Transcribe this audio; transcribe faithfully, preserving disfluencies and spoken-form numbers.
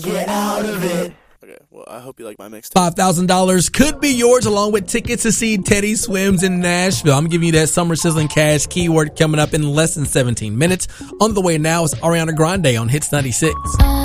Get out of it. Okay, well, I hope you like my mixtape. five thousand dollars could be yours along with tickets to see Teddy Swims in Nashville. I'm giving you that Summer Sizzling Cash keyword coming up in less than seventeen minutes. On the way now is Ariana Grande on Hits ninety-six.